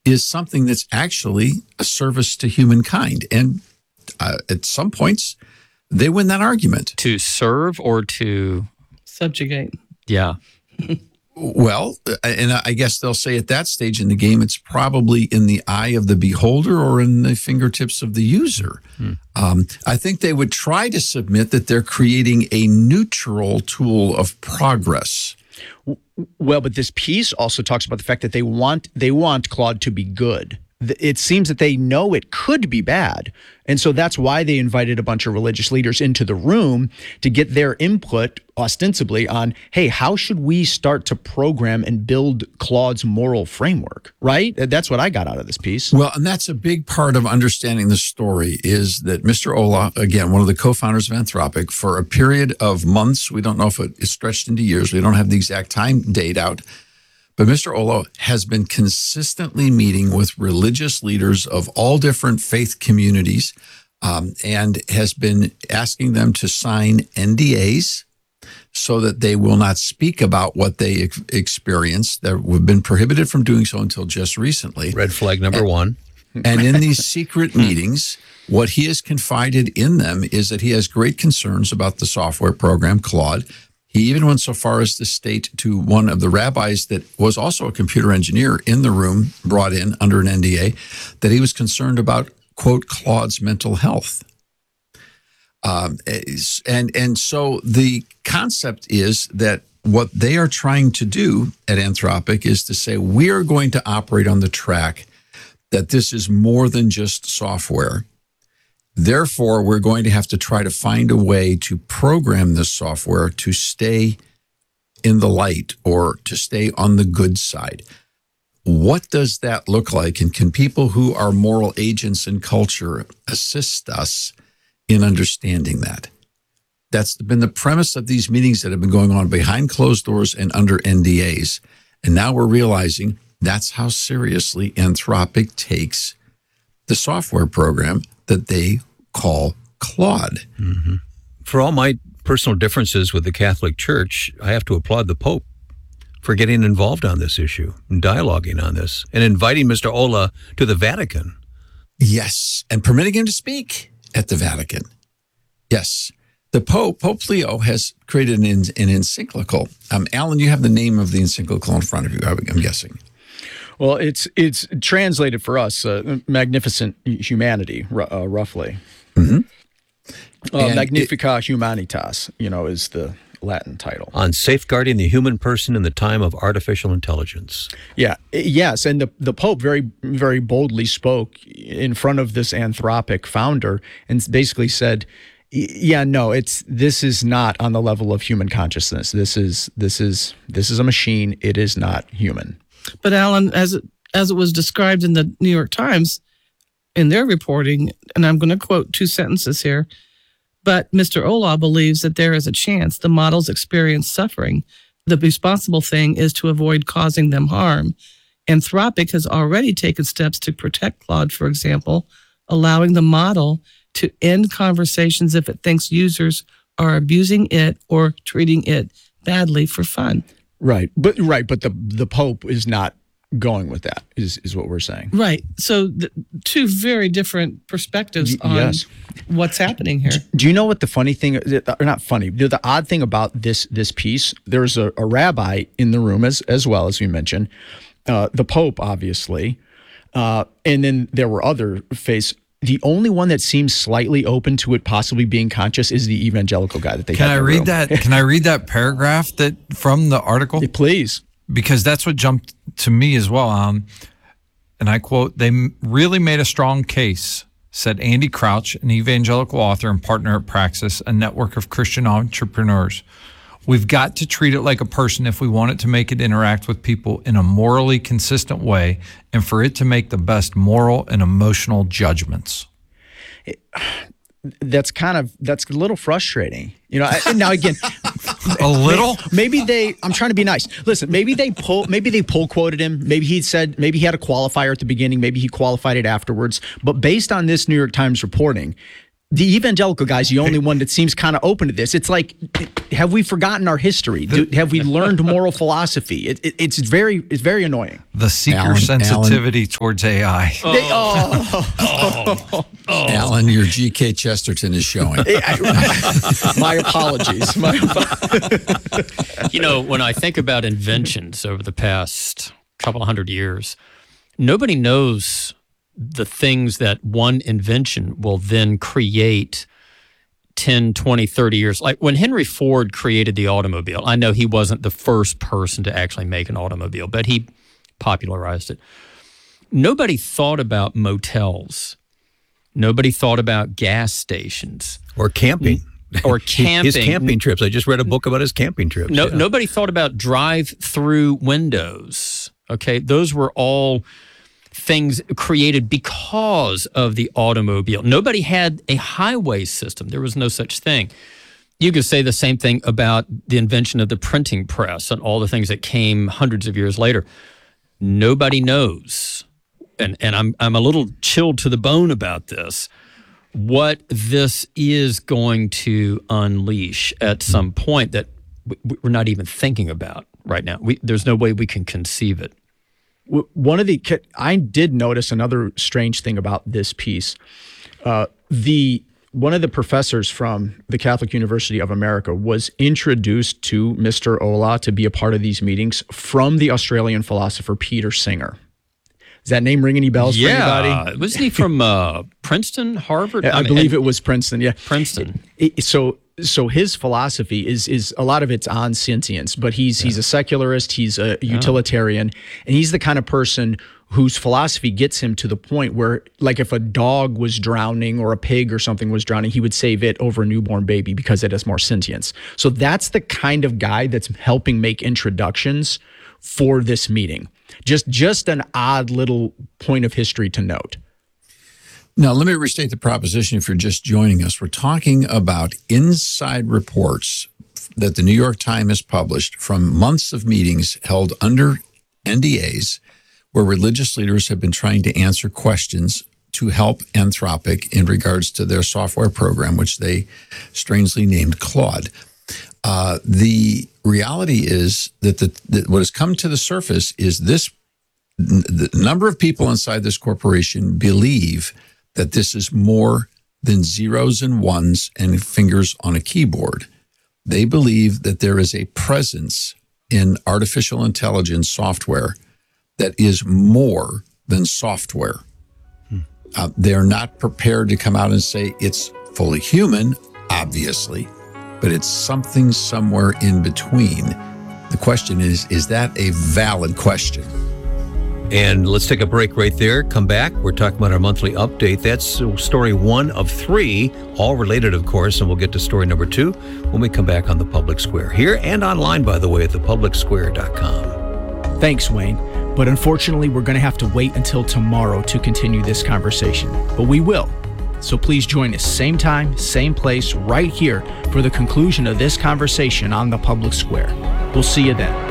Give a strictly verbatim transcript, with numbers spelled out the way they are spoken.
is something that's actually a service to humankind. And uh, at some points, they win that argument. To serve or to subjugate. Yeah. Well, and I guess they'll say at that stage in the game, it's probably in the eye of the beholder or in the fingertips of the user. Hmm. Um, I think they would try to submit that they're creating a neutral tool of progress. Well, but this piece also talks about the fact that they want they want Claude to be good. It seems that they know it could be bad. And so that's why they invited a bunch of religious leaders into the room to get their input ostensibly on, hey, how should we start to program and build Claude's moral framework, right? That's what I got out of this piece. Well, and that's a big part of understanding the story is that Mister Olah, again, one of the co-founders of Anthropic, for a period of months, we don't know if it is stretched into years, we don't have the exact time date out, but Mister Olah has been consistently meeting with religious leaders of all different faith communities um, and has been asking them to sign N D As so that they will not speak about what they ex- experienced. They've been prohibited from doing so until just recently. Red flag number and, one. And in these secret meetings, what he has confided in them is that he has great concerns about the software program, Claude. He even went so far as to state to one of the rabbis that was also a computer engineer in the room, brought in under an N D A, that he was concerned about, quote, Claude's mental health. Um, and, and so the concept is that what they are trying to do at Anthropic is to say, we are going to operate on the track that this is more than just software. Therefore, we're going to have to try to find a way to program this software to stay in the light or to stay on the good side. What does that look like? And can people who are moral agents in culture assist us in understanding that? That's been the premise of these meetings that have been going on behind closed doors and under N D As. And now we're realizing that's how seriously Anthropic takes the software program that they call Claude. Mm-hmm. For all my personal differences with the Catholic Church, I have to applaud the Pope for getting involved on this issue and dialoguing on this and inviting Mister Olah to the Vatican. Yes, and permitting him to speak at the Vatican. Yes. The Pope, Pope Leo, has created an, an encyclical. Um, Alan, you have the name of the encyclical in front of you, I'm guessing. Well, it's it's translated for us, uh, Magnificent Humanity, uh, roughly. Mm-hmm. Uh, Magnifica it, Humanitas, you know, is the Latin title. On safeguarding the human person in the time of artificial intelligence. Yeah, yes, and the, the Pope very, very boldly spoke in front of this Anthropic founder and basically said, yeah, no, it's this is not on the level of human consciousness. This is this is this is a machine. It is not human. But Alan, as it, as it was described in the New York Times in their reporting, and I'm going to quote two sentences here, but Mister Olah believes that there is a chance the models experience suffering. The responsible thing is to avoid causing them harm. Anthropic has already taken steps to protect Claude, for example, allowing the model to end conversations if it thinks users are abusing it or treating it badly for fun. Right, but right, but the the Pope is not going with that. Is is what we're saying. Right. So the, two very different perspectives on yes. what's happening here. Do you know what the funny thing, or not funny, the odd thing about this this piece? There's a, a rabbi in the room as as well as we mentioned, uh, the Pope obviously, uh, and then there were other faiths. The only one that seems slightly open to it possibly being conscious is the evangelical guy that they. Can had I in the read room. that? Can I read that paragraph that from the article? Please, because that's what jumped to me as well. Um, and I quote: "They really made a strong case," said Andy Crouch, an evangelical author and partner at Praxis, a network of Christian entrepreneurs. "We've got to treat it like a person if we want it to make it interact with people in a morally consistent way and for it to make the best moral and emotional judgments." It, that's kind of, that's a little frustrating. You know, I, now again, a little, maybe they, I'm trying to be nice. Listen, maybe they pull, maybe they pull quoted him. Maybe he said, maybe he had a qualifier at the beginning. Maybe he qualified it afterwards. But based on this New York Times reporting, the evangelical guy's the only one that seems kind of open to this. It's like, have we forgotten our history? Do, have we learned moral philosophy? It, it, it's very it's very annoying. The seeker Alan- sensitivity towards A I. They- oh. Oh. Alan, your G K Chesterton is showing. My apologies. My apo- You know, when I think about inventions over the past couple of hundred years, nobody knows the things that one invention will then create ten, twenty, thirty years. Like when Henry Ford created the automobile, I know he wasn't the first person to actually make an automobile, but he popularized it. Nobody thought about motels. Nobody thought about gas stations. Or camping. Or camping. His camping trips. I just read a book about his camping trips. No, yeah. Nobody thought about drive-through windows. Okay, those were all things created because of the automobile. Nobody had a highway system. There was no such thing. You could say the same thing about the invention of the printing press and all the things that came hundreds of years later. Nobody knows, and, and I'm, I'm a little chilled to the bone about this, what this is going to unleash at some point that we're not even thinking about right now. We, there's no way we can conceive it. One of the, I did notice another strange thing about this piece. Uh, the one of the professors from the Catholic University of America was introduced to Mister Olah to be a part of these meetings from the Australian philosopher Peter Singer. Does that name ring any bells for anybody? Yeah, wasn't he from uh, Princeton, Harvard? I, I mean, believe it was Princeton. Yeah, Princeton. It, it, so. So his philosophy is is a lot of it's on sentience, but he's yeah. he's a secularist, he's a utilitarian, and he's the kind of person whose philosophy gets him to the point where, like, if a dog was drowning or a pig or something was drowning, he would save it over a newborn baby because it has more sentience. So that's the kind of guy that's helping make introductions for this meeting. Just just an odd little point of history to note. Now, let me restate the proposition if you're just joining us. We're talking about inside reports that the New York Times has published from months of meetings held under N D As where religious leaders have been trying to answer questions to help Anthropic in regards to their software program, which they strangely named Claude. Uh, the reality is that, the, that what has come to the surface is this: the number of people inside this corporation believe that this is more than zeros and ones and fingers on a keyboard. They believe that there is a presence in artificial intelligence software that is more than software. Hmm. Uh, they're not prepared to come out and say it's fully human, obviously, but it's something somewhere in between. The question is, is that a valid question? And let's take a break right there. Come back. We're talking about our monthly update. That's story one of three, all related, of course, and we'll get to story number two when we come back on The Public Square. Here and online, by the way, at the public square dot com. Thanks, Wayne. But unfortunately, we're going to have to wait until tomorrow to continue this conversation. But we will. So please join us same time, same place, right here for the conclusion of this conversation on The Public Square. We'll see you then.